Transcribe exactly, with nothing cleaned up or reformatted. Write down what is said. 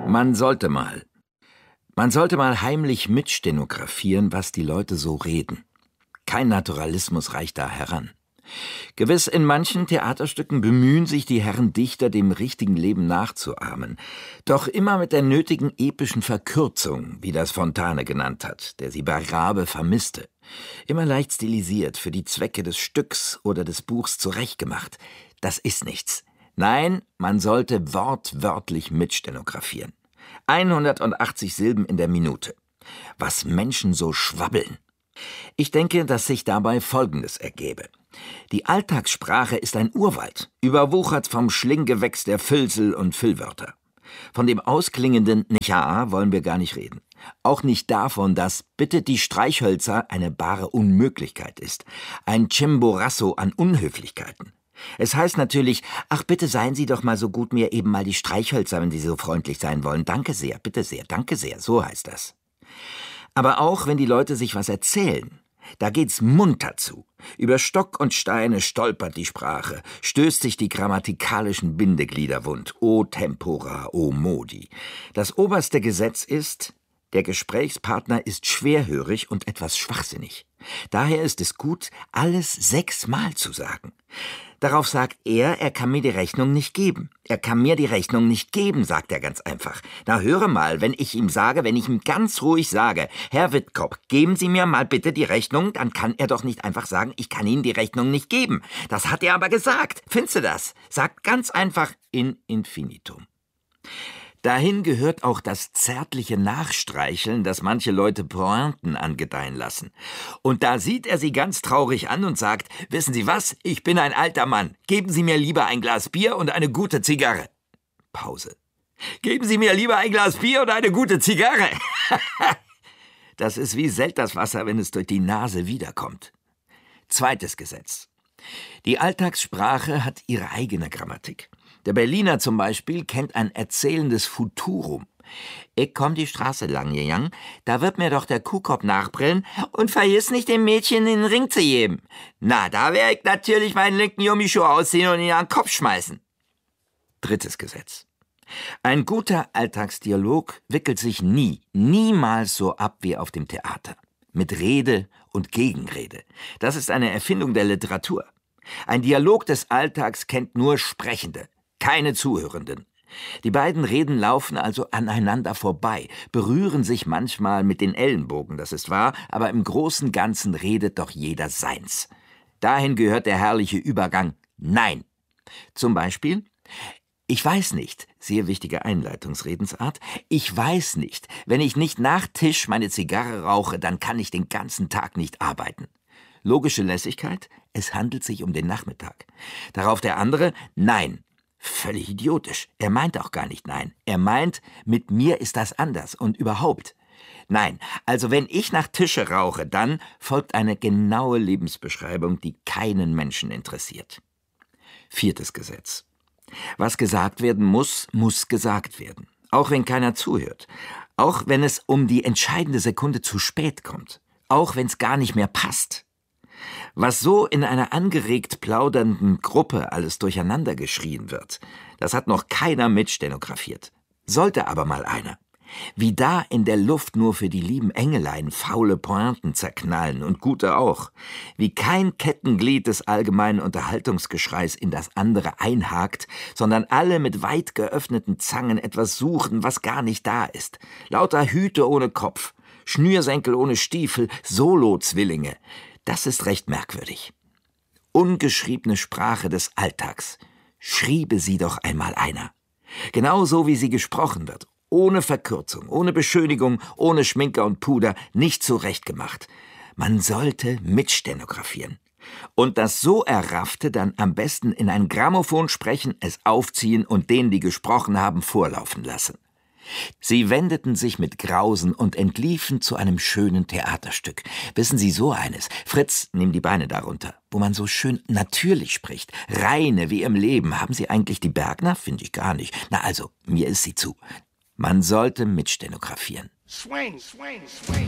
Man sollte mal. Man sollte mal heimlich mitstenografieren, was die Leute so reden. Kein Naturalismus reicht da heran. Gewiss, in manchen Theaterstücken bemühen sich die Herren Dichter, dem richtigen Leben nachzuahmen. Doch immer mit der nötigen epischen Verkürzung, wie das Fontane genannt hat, der sie bei Rabe vermisste. Immer leicht stilisiert, für die Zwecke des Stücks oder des Buchs zurechtgemacht. Das ist nichts. Nein, man sollte wortwörtlich mitstenografieren. hundertachtzig Silben in der Minute. Was Menschen so schwabbeln. Ich denke, dass sich dabei Folgendes ergebe. Die Alltagssprache ist ein Urwald, überwuchert vom Schlinggewächs der Füllsel und Füllwörter. Von dem ausklingenden Nicht-Ja wollen wir gar nicht reden. Auch nicht davon, dass bitte die Streichhölzer eine bare Unmöglichkeit ist. Ein Chimborazo an Unhöflichkeiten. Es heißt natürlich, ach bitte seien Sie doch mal so gut, mir eben mal die Streichhölzer, wenn Sie so freundlich sein wollen. Danke sehr, bitte sehr, danke sehr, so heißt das. Aber auch wenn die Leute sich was erzählen, da geht's munter zu. Über Stock und Steine stolpert die Sprache, stößt sich die grammatikalischen Bindeglieder wund. O tempora, o modi. Das oberste Gesetz ist, der Gesprächspartner ist schwerhörig und etwas schwachsinnig. Daher ist es gut, alles sechsmal zu sagen. Darauf sagt er, er kann mir die Rechnung nicht geben. Er kann mir die Rechnung nicht geben, sagt er ganz einfach. Na höre mal, wenn ich ihm sage, wenn ich ihm ganz ruhig sage, Herr Wittkop, geben Sie mir mal bitte die Rechnung, dann kann er doch nicht einfach sagen, ich kann Ihnen die Rechnung nicht geben. Das hat er aber gesagt. Findest du das? Sagt ganz einfach in infinitum. Dahin gehört auch das zärtliche Nachstreicheln, das manche Leute Pointen angedeihen lassen. Und da sieht er sie ganz traurig an und sagt, wissen Sie was, ich bin ein alter Mann. Geben Sie mir lieber ein Glas Bier und eine gute Zigarre. Pause. Geben Sie mir lieber ein Glas Bier und eine gute Zigarre. Das ist wie Selterswasser, wenn es durch die Nase wiederkommt. Zweites Gesetz. Die Alltagssprache hat ihre eigene Grammatik. Der Berliner zum Beispiel kennt ein erzählendes Futurum. Ich komm die Straße lang gegangen, da wird mir doch der Kuhkopf nachbrillen und vergiss nicht, dem Mädchen in den Ring zu geben. Na, da wär ich natürlich meinen linken Gummischuh ausziehen und ihn an den Kopf schmeißen. Drittes Gesetz. Ein guter Alltagsdialog wickelt sich nie, niemals so ab wie auf dem Theater. Mit Rede und Gegenrede. Das ist eine Erfindung der Literatur. Ein Dialog des Alltags kennt nur Sprechende. Keine Zuhörenden. Die beiden Reden laufen also aneinander vorbei, berühren sich manchmal mit den Ellenbogen, das ist wahr, aber im großen Ganzen redet doch jeder seins. Dahin gehört der herrliche Übergang Nein. Zum Beispiel, ich weiß nicht, sehr wichtige Einleitungsredensart, ich weiß nicht, wenn ich nicht nach Tisch meine Zigarre rauche, dann kann ich den ganzen Tag nicht arbeiten. Logische Lässigkeit, es handelt sich um den Nachmittag. Darauf der andere, nein. Völlig idiotisch. Er meint auch gar nicht nein. Er meint, mit mir ist das anders und überhaupt. Nein, also wenn ich nach Tische rauche, dann folgt eine genaue Lebensbeschreibung, die keinen Menschen interessiert. Viertes Gesetz. Was gesagt werden muss, muss gesagt werden. Auch wenn keiner zuhört. Auch wenn es um die entscheidende Sekunde zu spät kommt. Auch wenn es gar nicht mehr passt. Was so in einer angeregt plaudernden Gruppe alles durcheinander geschrien wird, das hat noch keiner mitstenografiert. Sollte aber mal einer. Wie da in der Luft nur für die lieben Engelein faule Pointen zerknallen und gute auch. Wie kein Kettenglied des allgemeinen Unterhaltungsgeschreis in das andere einhakt, sondern alle mit weit geöffneten Zangen etwas suchen, was gar nicht da ist. Lauter Hüte ohne Kopf, Schnürsenkel ohne Stiefel, Solo-Zwillinge. Das ist recht merkwürdig. Ungeschriebene Sprache des Alltags. Schriebe sie doch einmal einer. Genauso wie sie gesprochen wird. Ohne Verkürzung, ohne Beschönigung, ohne Schminker und Puder, nicht zurechtgemacht. Man sollte mitstenografieren. Und das so Erraffte dann am besten in ein Grammophon sprechen, es aufziehen und denen, die gesprochen haben, vorlaufen lassen. Sie wendeten sich mit Grausen und entliefen zu einem schönen Theaterstück. Wissen Sie, so eines, Fritz, nimm die Beine darunter, wo man so schön natürlich spricht, reine wie im Leben. Haben Sie eigentlich die Bergner? Finde ich gar nicht. Na also, mir ist sie zu. Man sollte mitstenografieren. Swing, swing, swing.